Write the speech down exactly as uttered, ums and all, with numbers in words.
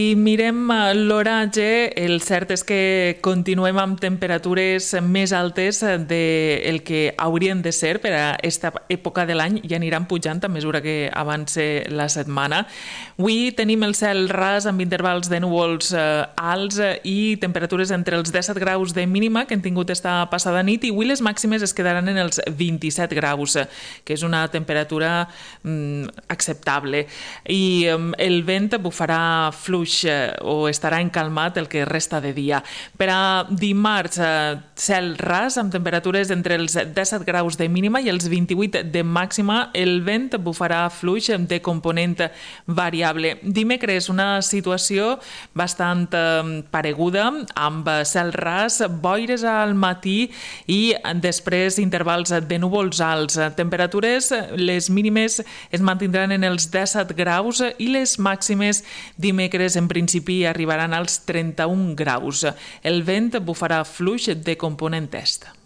Si mirem l'oratge, el cert és que continuem amb temperatures més altes del que haurien de ser per a aquesta època de l'any i aniran pujant a mesura que avance la setmana. Avui tenim el cel ras amb intervals de núvols alts i temperatures entre els disset graus de mínima que hem tingut esta passada nit, i avui les màximes es quedaran en els vint-i-set graus, que és una temperatura mm, acceptable. I mm, el vent bufarà fluix o estarà encalmat el que resta de dia. Per a dimarts, cel ras amb temperatures entre els disset graus de mínima i els vint-i-vuit de màxima. El vent bufarà fluix de component variable. Dimecres, una situació bastant pareguda, amb cel ras, boires al matí i després intervals de núvols alts. Temperatures, les mínimes es mantindran en els disset graus i les màximes dimecres en principi arribaran als trenta-un graus. El vent bufarà fluix de component est.